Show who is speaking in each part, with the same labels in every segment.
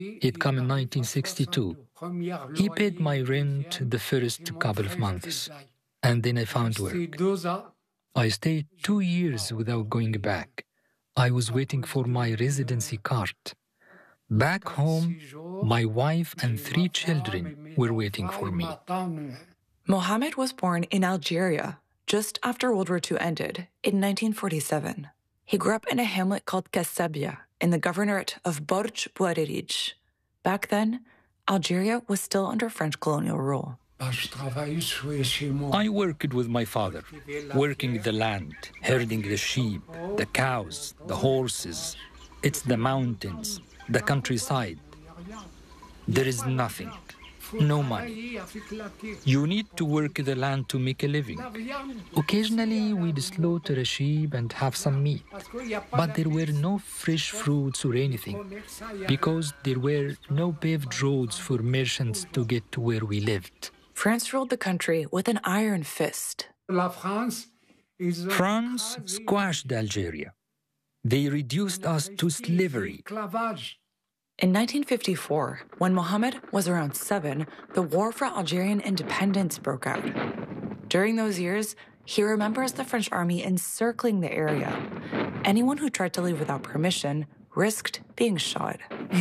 Speaker 1: He'd come in 1962. He paid my rent the first couple of months, and then I found work. I stayed 2 years without going back. I was waiting for my residency card. Back home, my wife and 3 children were waiting for me.
Speaker 2: Mohamed was born in Algeria just after World War II ended in 1947. He grew up in a hamlet called Kassabia in the governorate of Borj Bouarerij. Back then, Algeria was still under French colonial rule.
Speaker 1: I worked with my father, working the land, herding the sheep, the cows, the horses. It's the mountains, the countryside. There is nothing, no money. You need to work the land to make a living. Occasionally, we'd slaughter a sheep and have some meat, but there were no fresh fruits or anything, because there were no paved roads for merchants to get to where we lived.
Speaker 2: France ruled the country with an iron fist.
Speaker 1: France squashed Algeria. They reduced us to slavery.
Speaker 2: In 1954, when Mohamed was around 7, the war for Algerian independence broke out. During those years, he remembers the French army encircling the area. Anyone who tried to leave without permission risked being shot.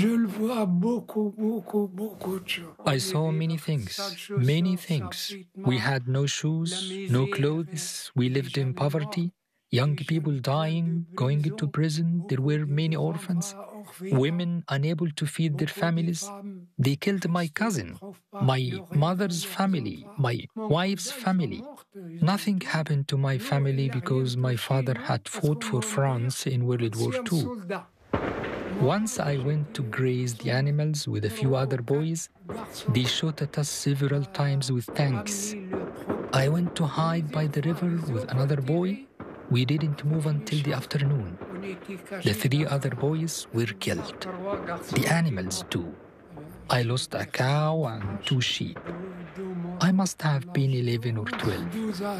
Speaker 1: I saw many things, many things. We had no shoes, no clothes. We lived in poverty. Young people dying, going into prison. There were many orphans. Women unable to feed their families. They killed my cousin, my mother's family, my wife's family. Nothing happened to my family because my father had fought for France in World War II. Once I went to graze the animals with a few other boys. They shot at us several times with tanks. I went to hide by the river with another boy. We didn't move until the afternoon. The 3 other boys were killed. The animals too. I lost a cow and 2 sheep. I must have been 11 or 12.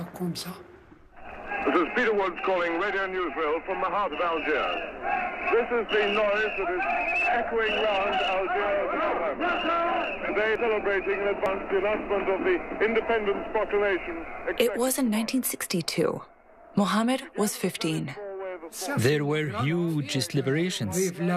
Speaker 3: This is Peter Woods calling Radio Newsreel from the heart of Algiers. This is the noise that is echoing round Algiers at the moment. Today celebrating in advance the announcement of the Independence Proclamation.
Speaker 2: It was in 1962. Mohamed was 15.
Speaker 1: There were huge celebrations.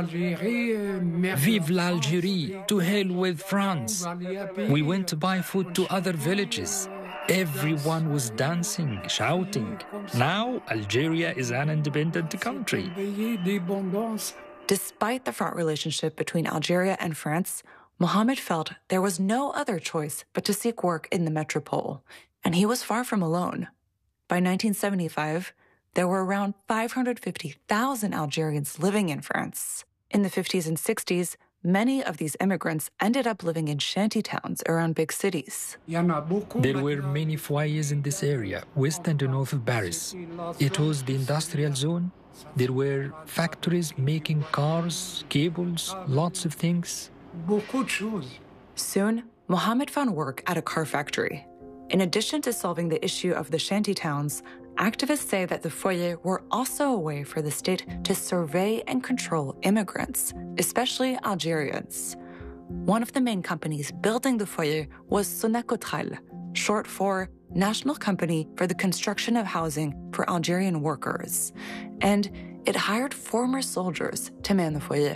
Speaker 1: Vive l'Algérie! To hell with France! We went to buy food to other villages. Everyone was dancing, shouting. Now Algeria is an independent country.
Speaker 2: Despite the fraught relationship between Algeria and France, Mohamed felt there was no other choice but to seek work in the metropole, and he was far from alone. By 1975, there were around 550,000 Algerians living in France. In the 50s and 60s, many of these immigrants ended up living in shanty towns around big cities.
Speaker 1: There were many foyers in this area, west and north of Paris. It was the industrial zone. There were factories making cars, cables, lots of things.
Speaker 2: Soon, Mohamed found work at a car factory. In addition to solving the issue of the shanty towns, activists say that the foyers were also a way for the state to survey and control immigrants, especially Algerians. One of the main companies building the foyer was Sonacotral, short for National Company for the Construction of Housing for Algerian Workers, and it hired former soldiers to man the foyer.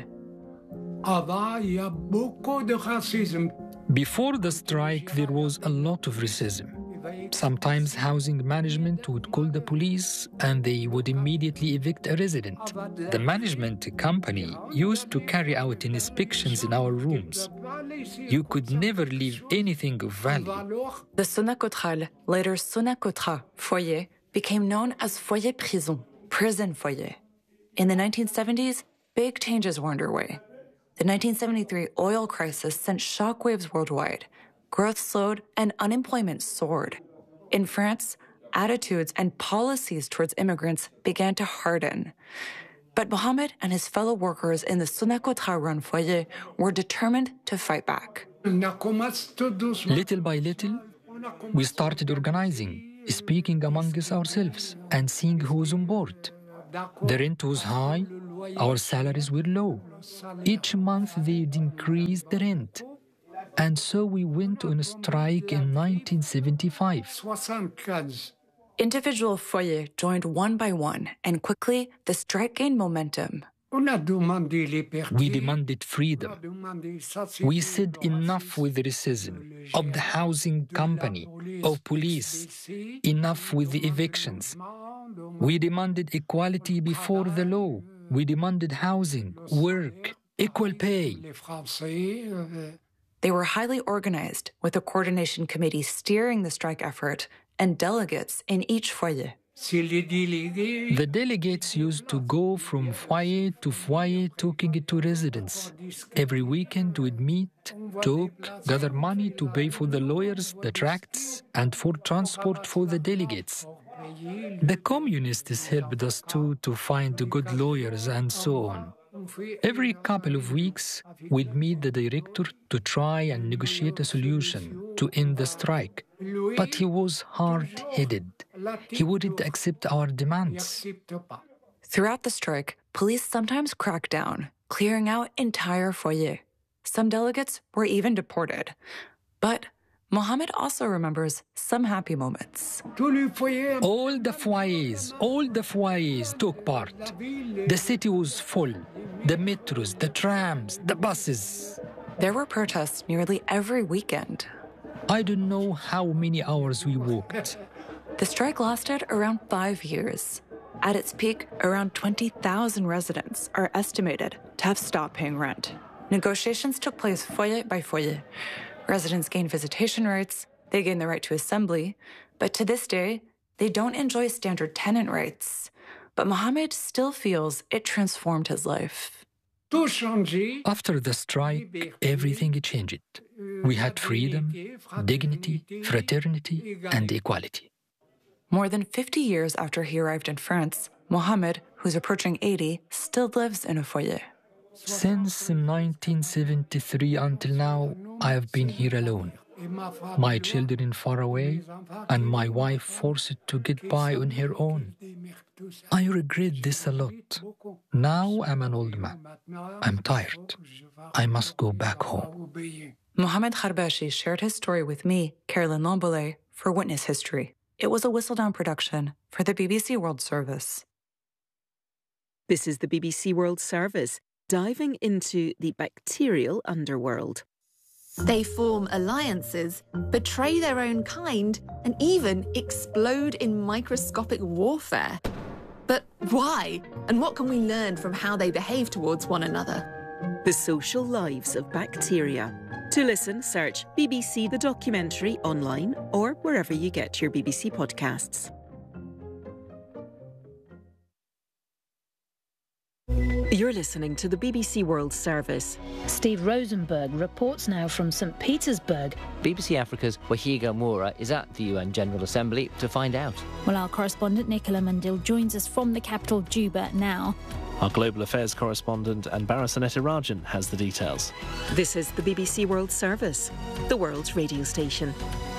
Speaker 1: Before the strike, there was a lot of racism. Sometimes housing management would call the police and they would immediately evict a resident. The management company used to carry out inspections in our rooms. You could never leave anything of value.
Speaker 2: The Sonacotral, later Sonacotra foyer, became known as foyer prison, prison foyer. In the 1970s, big changes were underway. The 1973 oil crisis sent shockwaves worldwide. Growth slowed and unemployment soared. In France, attitudes and policies towards immigrants began to harden. But Mohamed and his fellow workers in the Sonacotra-run foyer were determined to fight back.
Speaker 1: Little by little, we started organizing, speaking among us ourselves, and seeing who was on board. The rent was high, Our salaries were low. Each month they'd increase the rent. And so we went on a strike in 1975.
Speaker 2: Individual foyers joined one by one, and quickly the strike gained momentum.
Speaker 1: We demanded freedom. We said enough with racism, of the housing company, of police, enough with the evictions. We demanded equality before the law. We demanded housing, work, equal pay.
Speaker 2: They were highly organized, with a coordination committee steering the strike effort and delegates in each foyer.
Speaker 1: The delegates used to go from foyer to foyer talking to residents. Every weekend we'd meet, talk, gather money to pay for the lawyers, the tracts, and for transport for the delegates. The communists helped us too to find good lawyers and so on. Every couple of weeks, we'd meet the director to try and negotiate a solution to end the strike. But he was hard-headed. He wouldn't accept our demands.
Speaker 2: Throughout the strike, police sometimes cracked down, clearing out entire foyers. Some delegates were even deported. But Mohammed also remembers some happy moments.
Speaker 1: All the foyers took part. The city was full. The metros, the trams, the buses.
Speaker 2: There were protests nearly every weekend.
Speaker 1: I don't know how many hours we walked.
Speaker 2: The strike lasted around 5 years. At its peak, around 20,000 residents are estimated to have stopped paying rent. Negotiations took place foyer by foyer. Residents gained visitation rights, they gained the right to assembly, but to this day, they don't enjoy standard tenant rights. But Mohammed still feels it transformed his life.
Speaker 1: After the strike, everything changed. We had freedom, dignity, fraternity, and equality.
Speaker 2: More than 50 years after he arrived in France, Mohammed, who's approaching 80, still lives in a foyer.
Speaker 1: Since 1973 until now, I have been here alone. My children far away, and my wife forced to get by on her own. I regret this a lot. Now I'm an old man. I'm tired. I must go back home.
Speaker 2: Mohammed Kharbashi shared his story with me, Caroline Lambolet, for Witness History. It was a Whistledown production for the BBC World Service.
Speaker 4: This is the BBC World Service, diving into the bacterial underworld.
Speaker 5: They form alliances, betray their own kind, and even explode in microscopic warfare. But why? And what can we learn from how they behave towards one another?
Speaker 4: The social lives of bacteria. To listen, search BBC The Documentary online or wherever you get your BBC podcasts. You're listening to the BBC World Service.
Speaker 6: Steve Rosenberg reports now from St. Petersburg.
Speaker 7: BBC Africa's Wahiga Moura is at the UN General Assembly to find out.
Speaker 8: Well, our correspondent Nicola Mundil joins us from the capital, Juba, now.
Speaker 9: Our Global Affairs correspondent Anbara Rajan has the details.
Speaker 4: This is the BBC World Service, the world's radio station.